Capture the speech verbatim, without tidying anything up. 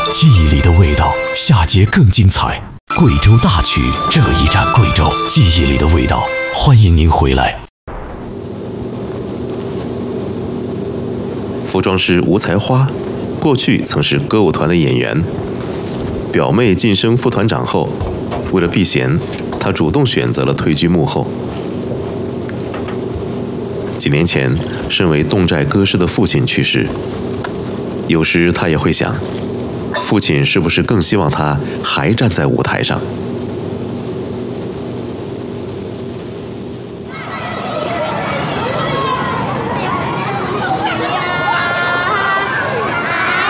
记忆里的味道，下节更精彩。贵州大曲，这一站贵州，记忆里的味道，欢迎您回来。 服装师吴才花，过去曾是歌舞团的演员。表妹晋升副团长后，为了避嫌，他主动选择了退居幕后。几年前，身为侗寨歌师的父亲去世，有时他也会想，父亲是不是更希望他还站在舞台上？